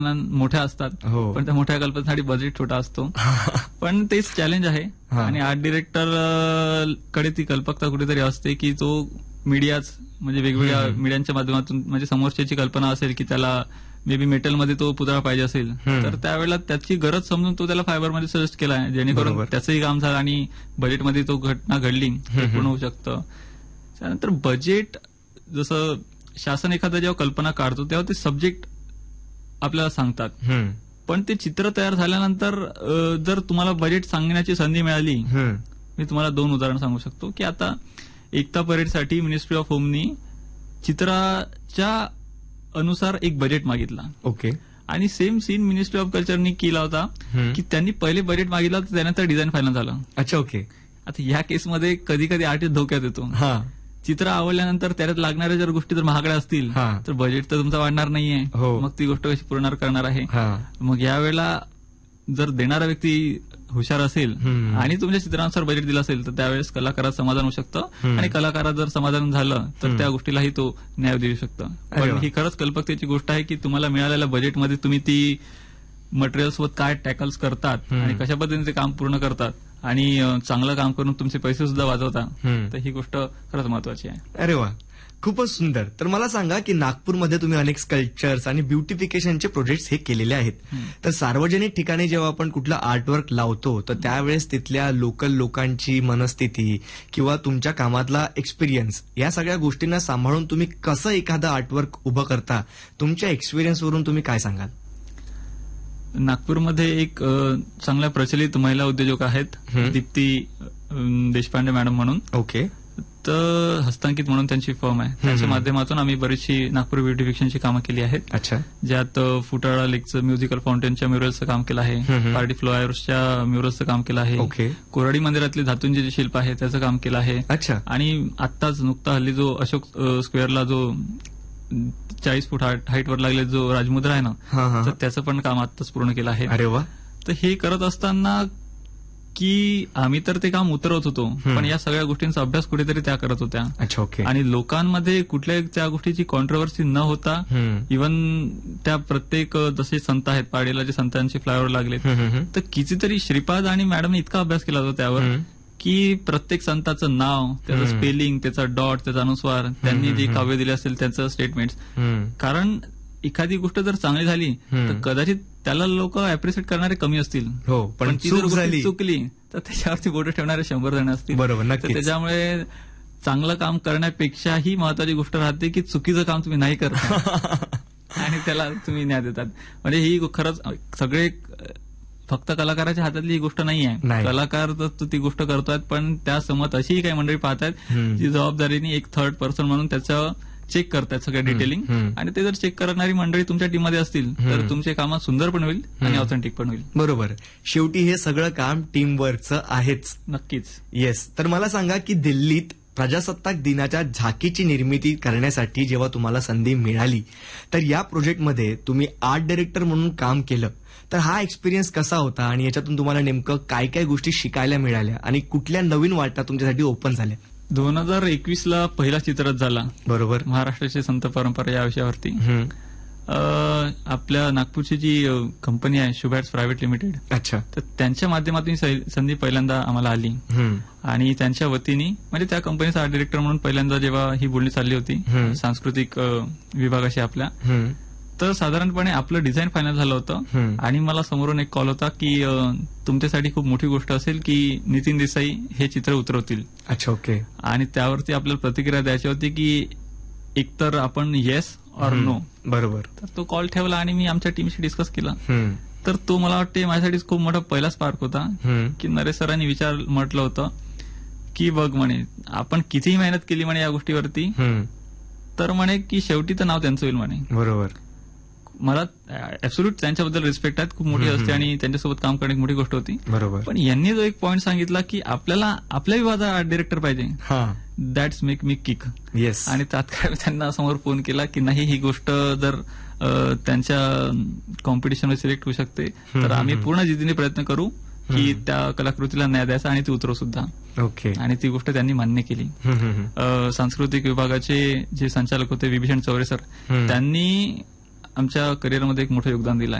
मोठ्या असतात हो. पण त्या मोठ्या कल्पनेसाठी बजेट छोटा असतो. पण तेच चॅलेंज आहे. आणि आर्ट डिरेक्टर कडे ती कल्पकता कुठेतरी असते की तो मीडियाच म्हणजे वेगवेगळ्या मीडियांच्या माध्यमातून म्हणजे समोरच्याची कल्पना असेल की त्याला मे बी मेटलमध्ये तो पुतळा पाहिजे असेल तर त्यावेळेला त्याची गरज समजून तो त्याला फायबरमध्ये सजेस्ट केला आहे जेणेकरून त्याचंही काम झालं आणि बजेटमध्ये तो घटना घडली ते पूर्ण होऊ शकतं. त्यानंतर बजेट जसं शासन एखादा जेव्हा कल्पना काढतो तेव्हा ते सब्जेक्ट आपल्याला सांगतात. पण ते चित्र तयार झाल्यानंतर जर तुम्हाला बजेट सांगण्याची संधी मिळाली मी तुम्हाला 2 उदाहरण सांगू शकतो की आता एकता परेडसाठी मिनिस्ट्री ऑफ होमनी चित्राच्या अनुसार एक बजेट मागितला. ओके. आणि सेम सीन मिनिस्ट्री ऑफ कल्चरनी केला होता की त्यांनी पहिले बजेट मागितला तर त्यानंतर डिझाईन फायनल झालं. अच्छा. ओके. आता या केसमध्ये कधी कधी आर्टिस्ट धोक्यात येतो. चित्र आवडल्यानंतर त्याच्यात लागणाऱ्या जर गोष्टी जर महागड्या असतील तर बजेट तर तुमचा वाढणार नाहीये. मग ती गोष्ट कशी पूर्ण करणार आहे. मग यावेळेला जर देणारा व्यक्ती हुशार असेल आणि तुमच्या चित्रानुसार बजेट दिलं असेल तर त्यावेळेस कलाकारात समाधान होऊ शकतं आणि कलाकारात जर समाधान झालं तर त्या गोष्टीलाही तो न्याय देऊ शकतो. पण ही खरंच कल्पकतेची गोष्ट आहे की तुम्हाला मिळालेल्या बजेटमध्ये तुम्ही ती मटेरियलसोबत काय टॅकल्स करतात आणि कशा पद्धतीने ते काम पूर्ण करतात आणि चांगलं काम करून तुमचे पैसे सुद्धा वाचवता तर ही गोष्ट खरंच महत्वाची आहे. अरे वा, खूपच सुंदर. तर मला सांगा की नागपूरमध्ये तुम्ही अनेक स्कल्पचर्स आणि ब्युटिफिकेशनचे प्रोजेक्ट्स हे केलेले आहेत. तर सार्वजनिक ठिकाणी जेव्हा आपण कुठलं आर्टवर्क लावतो तर त्यावेळेस तिथल्या लोकल लोकांची मनस्थिती किंवा तुमच्या कामातला एक्सपिरियन्स या सगळ्या गोष्टींना सांभाळून तुम्ही कसं एखादं आर्टवर्क उभं करता, तुमच्या एक्सपिरियन्सवरून तुम्ही काय सांगाल? नागपूरमध्ये एक चांगल्या प्रचलित महिला उद्योजक आहेत दीप्ती देशपांडे मॅडम म्हणून. ओके. तर हस्तांकित म्हणून त्यांची फर्म आहे. त्यांच्या माध्यमातून आम्ही बरीचशी नागपूर ब्युटिफिकेशनची कामं केली आहेत. अच्छा. ज्यात फुटाळा लेकचं म्युझिकल फाउंटेनच्या म्युरल्सचं काम केलं आहे. पार्टी फ्लायर्सच्या म्युरल्सचं काम केलं आहे. ओके. कोराडी मंदिरातले धातूंचे जे शिल्प आहे त्याचं काम केलं आहे. अच्छा. आणि आत्ताच नुकता हल्ली जो अशोक स्क्वेअरला जो 40 फूट हाईटवर लागले जो राजमुद्रा आहे ना तर त्याचं पण काम आत्ताच पूर्ण केलं आहे. अरे वा. तर हे करत असताना की आम्ही तर ते काम उतरवत होतो पण या सगळ्या गोष्टींचा अभ्यास कुठेतरी त्या करत होत्या. अच्छा. ओके. आणि लोकांमध्ये कुठल्याही त्या गोष्टीची कॉन्ट्रोवर्सी न होता इव्हन त्या प्रत्येक जसे संत आहेत पाडीला जे संतांचे फ्लायओव्हर लागले तर कितीतरी श्रीपाद आणि मॅडमने इतका अभ्यास केला होता त्यावर की प्रत्येक संताचं नाव, त्याचं स्पेलिंग, त्याचा डॉट, त्याचा अनुस्वार, त्यांनी जे काव्य दिले असेल त्याचं स्टेटमेंट. कारण एखादी गोष्ट जर चांगली झाली तर कदाचित त्याला लोक अप्रिशिएट करणारे कमी असतील. हो. पण ती जर गोष्ट चुकली तर त्याच्यावरती बोट ठेवणारे 100 जण असतील. बरोबर. नक्की. त्याच्यामुळे चांगलं काम करण्यापेक्षाही महत्वाची गोष्ट राहते की चुकीचं काम तुम्ही नाही करता आणि त्याला तुम्ही न्याय देतात. म्हणजे ही खरंच सगळे फक्त कलाकाराच्या हातातली ही गोष्ट नाही आहे. कलाकार तर ती गोष्ट करतात पण त्या समोर अशीही काही मंडळी पाहतात जी जबाबदारीने एक थर्ड पर्सन म्हणून त्याचं चेक करतात सगळं डिटेलिंग. आणि ते जर चेक करणारी मंडळी तुमच्या टीममध्ये असतील तर तुमचे काम सुंदर पण होईल आणि ऑथेंटिक पण होईल. बरोबर. शेवटी हे सगळं काम टीमवर्कचं आहेच. नक्कीच. येस. तर मला सांगा की दिल्लीत प्रजासत्ताक दिनाच्या झाकीची निर्मिती करण्यासाठी जेव्हा तुम्हाला संधी मिळाली तर या प्रोजेक्टमध्ये तुम्ही आर्ट डायरेक्टर म्हणून काम केलं तर हा एक्सपिरियन्स कसा होता आणि याच्यातून तुम्हाला नेमकं काय काय गोष्टी शिकायला मिळाल्या आणि कुठल्या नवीन वाटा तुमच्यासाठी ओपन झाल्या? 2021 पहिला चित्ररथ झाला. बरोबर. महाराष्ट्राची संत परंपरा या विषयावरती. आपल्या नागपूरची जी कंपनी आहे शुभॅट्स प्रायव्हेट लिमिटेड. अच्छा. तर त्यांच्या माध्यमातून संधी पहिल्यांदा आम्हाला आली आणि त्यांच्या वतीने म्हणजे त्या कंपनीचा आर्ट डिरेक्टर म्हणून पहिल्यांदा जेव्हा ही बोलणी चालली होती सांस्कृतिक विभागाशी आपल्या तर साधारणपणे आपलं डिझाईन फायनल झालं होतं आणि मला समोरून एक कॉल होता की तुमच्यासाठी खूप मोठी गोष्ट असेल की नितीन देसाई हे चित्र उतरवतील. अच्छा. ओके. आणि त्यावरती आपल्याला प्रतिक्रिया द्यायची होती की एकतर आपण येस ऑर नो. बरोबर. तर तो कॉल ठेवला आणि मी आमच्या टीमशी डिस्कस केला. तर तो मला वाटते माझ्यासाठी खूप मोठा पहिला स्पार्क होता की नरेश सरांनी म्हटलं होतं की बघ म्हणे आपण कितीही मेहनत केली म्हणे या गोष्टीवरती तर म्हणे की शेवटी तर नाव त्यांचं होईल म्हणे. बरोबर. मला ऍब्सोल्यूट त्यांच्याबद्दल रिस्पेक्ट आहेत, खूप मोठी असते आणि त्यांच्यासोबत काम करणे मोठी गोष्ट होती. बरोबर. पण यांनी जो एक पॉईंट सांगितला की आपल्याला आपल्या विभागाचा आर्ट डिरेक्टर पाहिजे, that's make me kick. Yes. आणि तात्काळ त्यांना समोर फोन केला की नाही ही गोष्ट जर त्यांच्या कॉम्पिटिशनवर सिलेक्ट होऊ शकते तर आम्ही पूर्ण जिद्दीने प्रयत्न करू की त्या कलाकृतीला न्याय द्यायचा आणि ती उतरवू सुद्धा. ओके. आणि ती गोष्ट त्यांनी मान्य केली. सांस्कृतिक विभागाचे जे संचालक होते विभीषण चौरे सर त्यांनी आमच्या करिअरमध्ये एक मोठं योगदान दिलं आहे.